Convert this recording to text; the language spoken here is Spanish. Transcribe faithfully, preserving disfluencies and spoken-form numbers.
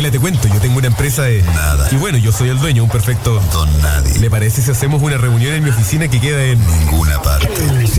mira, te cuento, yo tengo una empresa de... Nada. Y bueno, yo soy el dueño, un perfecto... Don nadie. ¿Le parece si hacemos una reunión en mi oficina que queda en... Ninguna parte.